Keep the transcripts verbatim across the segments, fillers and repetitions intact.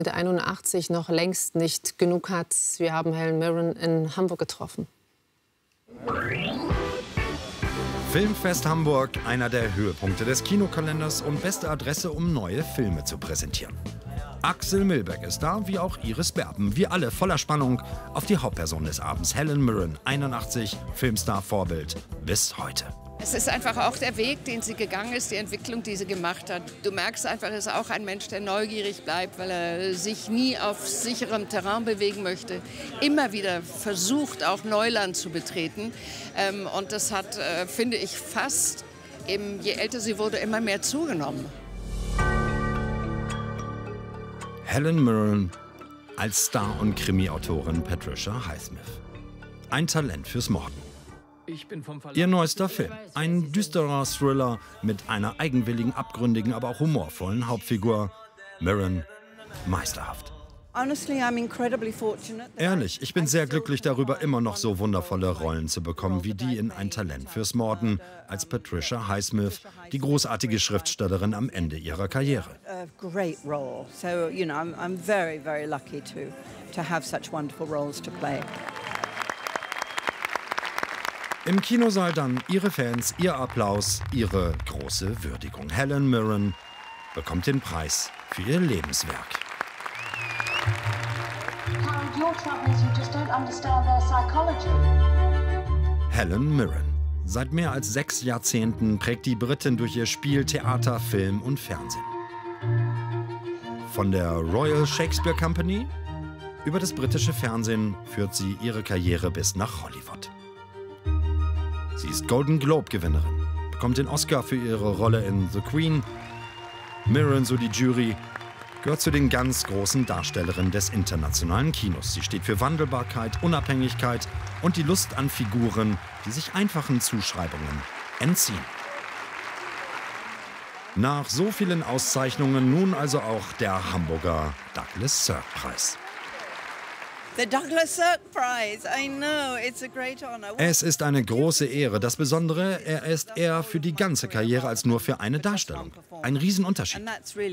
Mit einundachtzig noch längst nicht genug hat. Wir haben Helen Mirren in Hamburg getroffen. Filmfest Hamburg, einer der Höhepunkte des Kinokalenders und beste Adresse, um neue Filme zu präsentieren. Axel Milberg ist da, wie auch Iris Berben. Wir alle voller Spannung auf die Hauptperson des Abends, Helen Mirren, einundachtzig, Filmstar, Vorbild bis heute. Es ist einfach auch der Weg, den sie gegangen ist, die Entwicklung, die sie gemacht hat. Du merkst einfach, er ist auch ein Mensch, der neugierig bleibt, weil er sich nie auf sicherem Terrain bewegen möchte. Immer wieder versucht, auch Neuland zu betreten. Und das hat, finde ich, fast, eben, je älter sie wurde, immer mehr zugenommen. Helen Mirren als Star- und Krimi-Autorin Patricia Highsmith. Ein Talent fürs Morden. Ihr neuester Film, ein düsterer Thriller mit einer eigenwilligen, abgründigen, aber auch humorvollen Hauptfigur. Mirren, meisterhaft. Ehrlich, ich bin sehr glücklich darüber, immer noch so wundervolle Rollen zu bekommen, wie die in Ein Talent fürs Morden als Patricia Highsmith, die großartige Schriftstellerin am Ende ihrer Karriere. Im Kinosaal dann ihre Fans, ihr Applaus, ihre große Würdigung. Helen Mirren bekommt den Preis für ihr Lebenswerk. Helen Mirren. Seit mehr als sechs Jahrzehnten prägt die Britin durch ihr Spiel Theater, Film und Fernsehen. Von der Royal Shakespeare Company über das britische Fernsehen führt sie ihre Karriere bis nach Hollywood. Sie ist Golden Globe-Gewinnerin, bekommt den Oscar für ihre Rolle in The Queen. Mirren, so die Jury, gehört zu den ganz großen Darstellerinnen des internationalen Kinos. Sie steht für Wandelbarkeit, Unabhängigkeit und die Lust an Figuren, die sich einfachen Zuschreibungen entziehen. Nach so vielen Auszeichnungen nun also auch der Hamburger Douglas Sirk-Preis. The Douglas Sirk Prize. I know, it's a great honor. Es ist eine große Ehre. Das Besondere, er ist eher für die ganze Karriere als nur für eine Darstellung. Ein Riesenunterschied.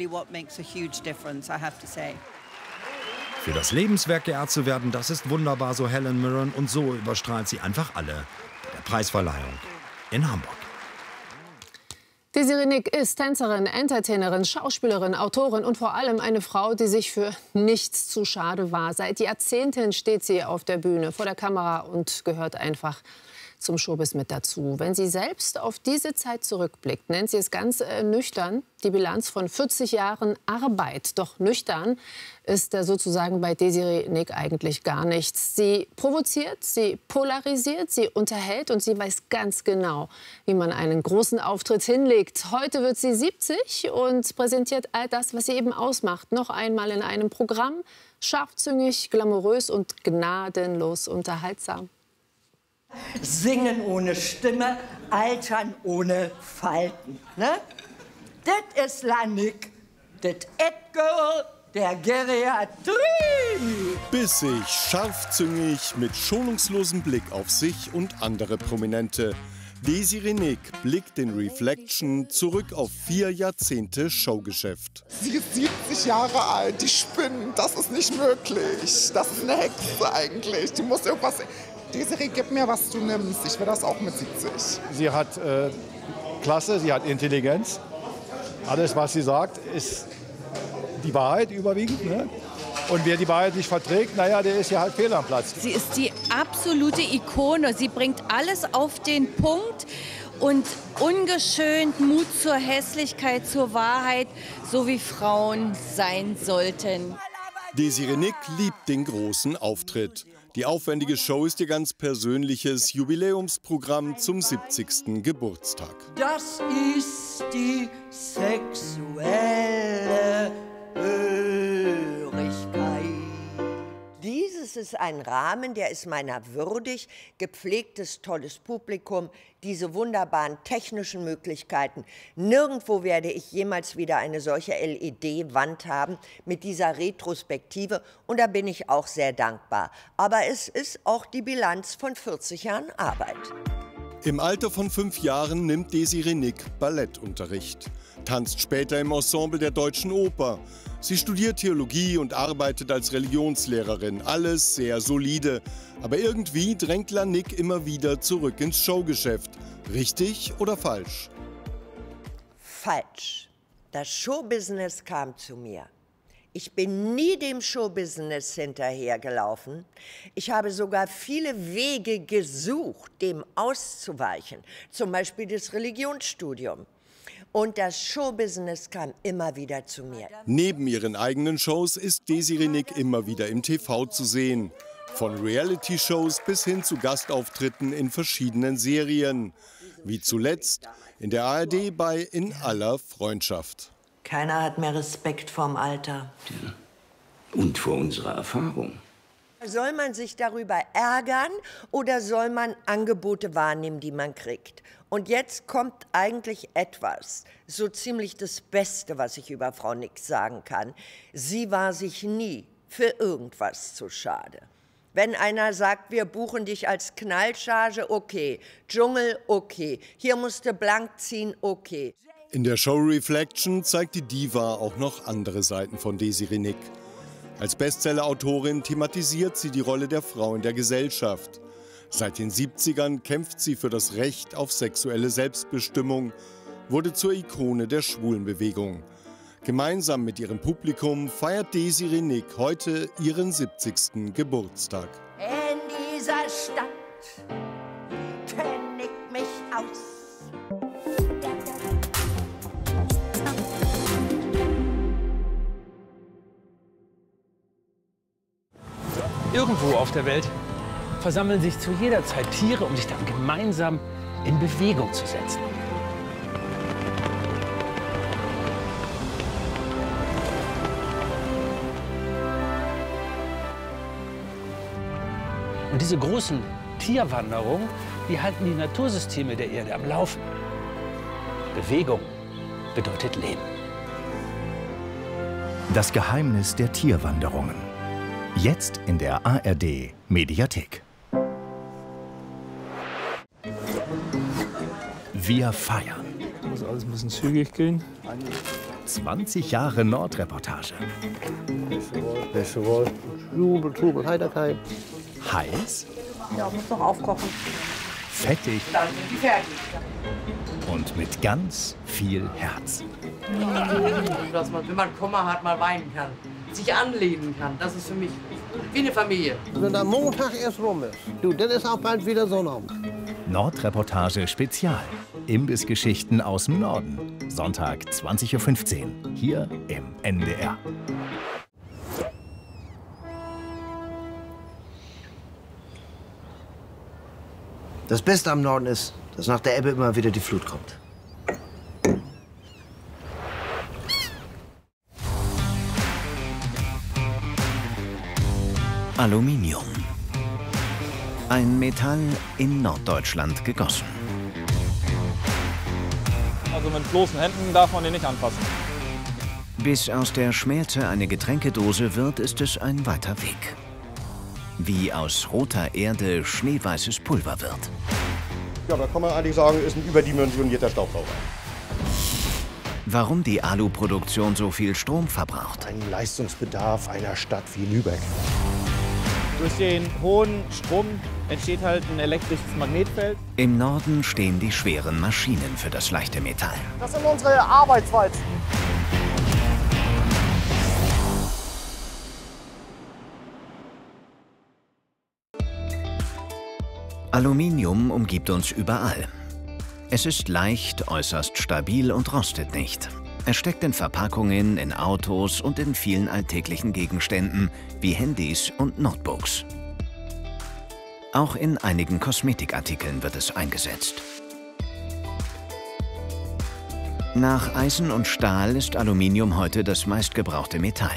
Für das Lebenswerk geehrt zu werden, das ist wunderbar, so Helen Mirren. Und so überstrahlt sie einfach alle bei der Preisverleihung in Hamburg. Desiree Nick ist Tänzerin, Entertainerin, Schauspielerin, Autorin und vor allem eine Frau, die sich für nichts zu schade war. Seit Jahrzehnten steht sie auf der Bühne, vor der Kamera und gehört einfach zum Showbiz mit dazu. Wenn sie selbst auf diese Zeit zurückblickt, nennt sie es ganz äh, nüchtern die Bilanz von vierzig Jahren Arbeit. Doch nüchtern ist da sozusagen bei Desiree Nick eigentlich gar nichts. Sie provoziert, sie polarisiert, sie unterhält und sie weiß ganz genau, wie man einen großen Auftritt hinlegt. Heute wird sie siebzig und präsentiert all das, was sie eben ausmacht, noch einmal in einem Programm. Scharfzüngig, glamourös und gnadenlos unterhaltsam. Singen ohne Stimme, altern ohne Falten. Ne? Das ist La Nick, das Ed-Girl der Geriatrie. Bissig, scharfzüngig, mit schonungslosem Blick auf sich und andere Prominente. Desiree Nick blickt in Reflection zurück auf vier Jahrzehnte Showgeschäft. Sie ist siebzig Jahre alt, die spinnt, das ist nicht möglich. Das ist eine Hexe eigentlich, die muss irgendwas... Desiree, gib mir, was du nimmst. Ich will das auch mit siebzig. Sie hat äh, Klasse, sie hat Intelligenz. Alles, was sie sagt, ist die Wahrheit überwiegend. Ne? Und wer die Wahrheit nicht verträgt, naja, der ist ja halt fehl am Platz. Sie ist die absolute Ikone. Sie bringt alles auf den Punkt und ungeschönt Mut zur Hässlichkeit, zur Wahrheit, so wie Frauen sein sollten. Desiree Nick liebt den großen Auftritt. Die aufwendige Show ist ihr ganz persönliches Jubiläumsprogramm zum siebzigsten Geburtstag. Das ist die sexuelle Hörigkeit. Dieses ist ein Rahmen, der ist meiner würdig. Gepflegtes, tolles Publikum, diese wunderbaren technischen Möglichkeiten. Nirgendwo werde ich jemals wieder eine solche L E D-Wand haben mit dieser Retrospektive. Und da bin ich auch sehr dankbar. Aber es ist auch die Bilanz von vierzig Jahren Arbeit. Im Alter von fünf Jahren nimmt Desiree Nick Ballettunterricht. tanzt später im Ensemble der Deutschen Oper. Sie studiert Theologie und arbeitet als Religionslehrerin. Alles sehr solide. Aber irgendwie drängt Lanik immer wieder zurück ins Showgeschäft. Richtig oder falsch? Falsch. Das Showbusiness kam zu mir. Ich bin nie dem Showbusiness hinterhergelaufen. Ich habe sogar viele Wege gesucht, dem auszuweichen. Zum Beispiel das Religionsstudium. Und das Showbusiness kam immer wieder zu mir. Neben ihren eigenen Shows ist Desiree Nick immer wieder im T V zu sehen. Von Reality-Shows bis hin zu Gastauftritten in verschiedenen Serien. Wie zuletzt in der A R D bei In aller Freundschaft. Keiner hat mehr Respekt vorm Alter. Ja. Und vor unserer Erfahrung. Soll man sich darüber ärgern oder soll man Angebote wahrnehmen, die man kriegt? Und jetzt kommt eigentlich etwas, so ziemlich das Beste, was ich über Frau Nick sagen kann. Sie war sich nie für irgendwas zu schade. Wenn einer sagt, wir buchen dich als Knallcharge, okay. Dschungel, okay. Hier musst du blank ziehen, okay. In der Show Reflection zeigt die Diva auch noch andere Seiten von Desiree Nick. Als Bestseller-Autorin thematisiert sie die Rolle der Frau in der Gesellschaft. Seit den siebzigern kämpft sie für das Recht auf sexuelle Selbstbestimmung, wurde zur Ikone der Schwulenbewegung. Gemeinsam mit ihrem Publikum feiert Desiree Nick heute ihren siebzigsten Geburtstag. In dieser Stadt kenn ich mich aus. Irgendwo auf der Welt versammeln sich zu jeder Zeit Tiere, um sich dann gemeinsam in Bewegung zu setzen. Und diese großen Tierwanderungen, die halten die Natursysteme der Erde am Laufen. Bewegung bedeutet Leben. Das Geheimnis der Tierwanderungen. Jetzt in der A R D Mediathek. Wir feiern. Muss alles ein bisschen zügig gehen. zwanzig Jahre Nordreportage. Jubel, Trubel, Heiterkeit. Heiß. Ja, muss noch aufkochen. Fettig. Dann sind die fertig. Und mit ganz viel Herz. Dass man, wenn man Kummer hat, mal weinen kann. Sich anlehnen kann. Das ist für mich wie eine Familie. Wenn der Montag erst rum ist, du, dann ist auch bald wieder Sonnabend. Nordreportage Spezial. Imbissgeschichten aus dem Norden. Sonntag zwanzig Uhr fünfzehn. Hier im N D R. Das Beste am Norden ist, dass nach der Ebbe immer wieder die Flut kommt. Aluminium. Ein Metall in Norddeutschland gegossen. Also mit bloßen Händen darf man den nicht anfassen. Bis aus der Schmelze eine Getränkedose wird, ist es ein weiter Weg. Wie aus roter Erde schneeweißes Pulver wird. Ja, da kann man eigentlich sagen, ist ein überdimensionierter Staubsauger. Warum die Aluproduktion so viel Strom verbraucht. Ein Leistungsbedarf einer Stadt wie Lübeck. Durch den hohen Strom entsteht halt ein elektrisches Magnetfeld. Im Norden stehen die schweren Maschinen für das leichte Metall. Das sind unsere Arbeitswalzen. Aluminium umgibt uns überall. Es ist leicht, äußerst stabil und rostet nicht. Es steckt in Verpackungen, in Autos und in vielen alltäglichen Gegenständen wie Handys und Notebooks. Auch in einigen Kosmetikartikeln wird es eingesetzt. Nach Eisen und Stahl ist Aluminium heute das meistgebrauchte Metall.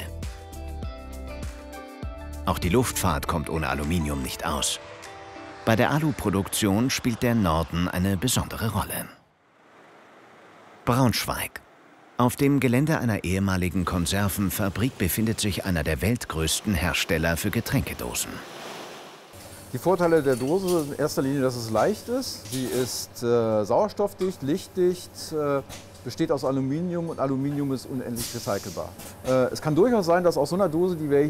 Auch die Luftfahrt kommt ohne Aluminium nicht aus. Bei der Aluproduktion spielt der Norden eine besondere Rolle. Braunschweig. Auf dem Gelände einer ehemaligen Konservenfabrik befindet sich einer der weltgrößten Hersteller für Getränkedosen. Die Vorteile der Dose sind in erster Linie, dass es leicht ist. Sie ist äh, sauerstoffdicht, lichtdicht, äh, besteht aus Aluminium und Aluminium ist unendlich recycelbar. Äh, es kann durchaus sein, dass aus so einer Dose, die wir